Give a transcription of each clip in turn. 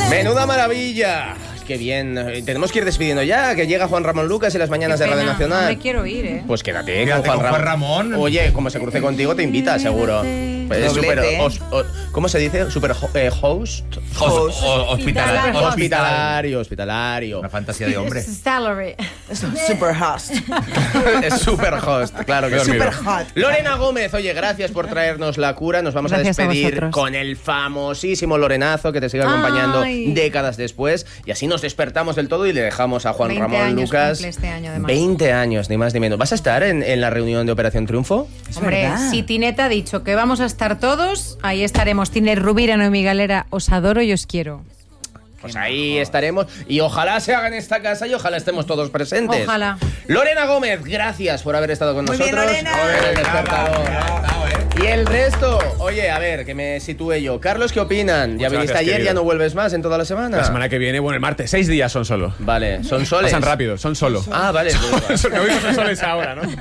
¡Menuda maravilla! ¡Qué bien! Tenemos que ir despidiendo ya, que llega Juan Ramón Lucas y las mañanas de Radio Nacional. No me quiero ir, ¿eh? Pues quédate Quédate con Juan Ramón. Oye, como se cruce contigo, te invita, seguro. Pues es super, ¿cómo se dice? Super host. Hospitalario. Una fantasía de hombre. Salary. Es un super host. Es super host, claro que sí. Super hot. Lorena Gómez, oye, gracias por traernos la cura. Nos vamos Gracias a a despedir vosotros. con el famosísimo Lorenazo que te sigue acompañando Ay. décadas después. Y así nos despertamos del todo y le dejamos a Juan 20 Ramón años Lucas. cumple este año, además. 20 años, ni más ni menos. ¿Vas a estar en la reunión de Operación Triunfo? Hombre, verdad. si Tineta ha dicho que vamos a estar todos, ahí estaremos. Tine Rubira, Noemi Galera, os adoro y os quiero. Pues ahí estaremos y ojalá se haga en esta casa y ojalá estemos todos presentes. Ojalá. Lorena Gómez, gracias por haber estado con Muy bien, nosotros. Lorena. Joder, el Bravo, despertador. bravo, Y el resto, oye, a ver, que me sitúe yo. Carlos, ¿qué opinan? ¿Ya Muchas viniste gracias, ayer? querido. ¿Ya no vuelves más en toda la semana? La semana que viene, bueno, el martes, 6 días son solo. Vale, son soles. Pasan rápido, son solo. Ah, vale. Eso que oímos son soles ahora, ¿no?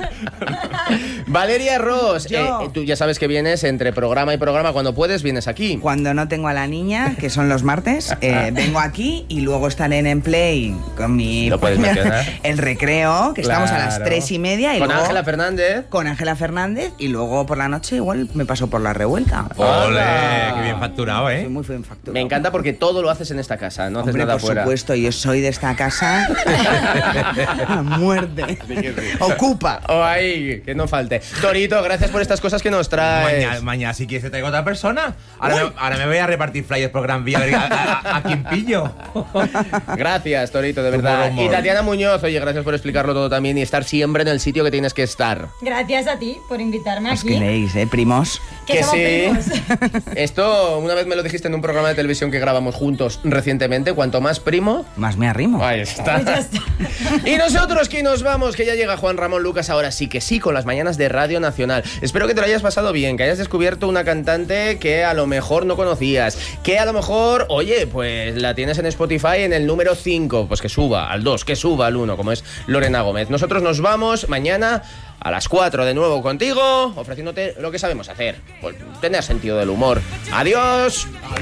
Valeria Ross, Yo. tú ya sabes que vienes entre programa y programa. Cuando puedes, vienes aquí. Cuando no tengo a la niña, que son los martes, vengo aquí y luego estaré en Play con mi Lo puedes mencionar. el recreo, que estamos a las Claro. 3:30 y Con luego Ángela Fernández. con Ángela Fernández y luego por la noche igual me paso por la revuelta. ¡Ole! Hola. ¡Qué bien facturado, Soy muy bien facturado. Me encanta porque todo lo haces en esta casa, no haces Hombre, nada por fuera. supuesto, yo soy de esta casa a muerte. Ocupa. Oh, ahí, que no falte. Torito, gracias por estas cosas que nos traes. Mañana si quieres te traigo otra persona. Ahora me voy a repartir flyers por Gran Vía a quien pillo. Gracias, Torito, de verdad. Humor, humor. Y Tatiana Muñoz, oye, gracias por explicarlo todo también y estar siempre en el sitio que tienes que estar. Gracias a ti por invitarme Os aquí. queréis, primos. Que somos primos. Esto, una vez me lo dijiste en un programa de televisión que grabamos juntos recientemente, cuanto más primo... Más me arrimo. Ahí está. Pues ya está. Y nosotros que nos vamos, que ya llega Juan Ramón Lucas, ahora sí que sí, con las mañanas de Radio Nacional. Espero que te lo hayas pasado bien, que hayas descubierto una cantante que a lo mejor no conocías, que a lo mejor, oye, pues la tienes en Spotify en el número 5, pues que suba al 2, que suba al 1, como es Lorena Gómez. Nosotros nos vamos mañana a las 4 de nuevo contigo, ofreciéndote lo que sabemos hacer, pues, tener sentido del humor. ¡Adiós!